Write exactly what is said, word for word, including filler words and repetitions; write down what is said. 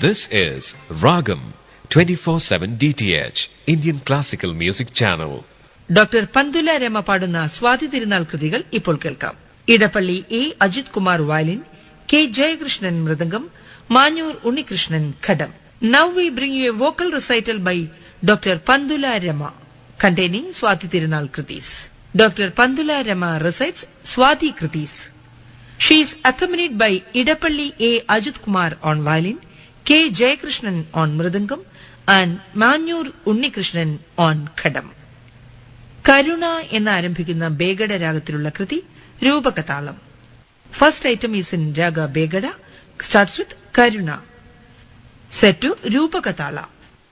This is Ragam twenty-four seven D T H, Indian Classical Music Channel. Doctor Pantula Rama പാടുന്ന സ്വാതി തിരുനാൾ കൃതികൾ ഇപ്പോൾ കേൾക്കാം. Edappally A Ajith Kumar violin, K Jayakrishnan mridangam, Manjoor Unnikrishnan ghatam. Now we bring you a vocal recital by Doctor Pandula Rama, containing Swati Tirunal Kritis. Doctor Pandula Rama recites Swati Kritis. She is accompanied by Idapalli A. Ajit Kumar on violin, K. Jayakrishnan on mridangam, and Manyur Unnikrishnan on khadam. Karuna എന്ന ആരംഭിക്കുന്ന ബേഗഡ രാഗത്തിലുള്ള കൃതി രൂപകതാളം. First item is in Raga Begada, starts with Karuna. Set to Rupakatala.